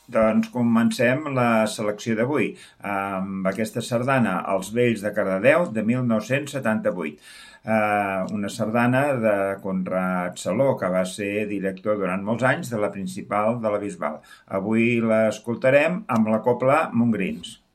Doncs comencem la selecció d'avui amb aquesta sardana Els vells de Cardedeu de 1978. Una sardana de Conrad Saló, que va ser director durant molts anys de la Principal de la Bisbal. Avui l'escoltarem amb la cobla Montgrins.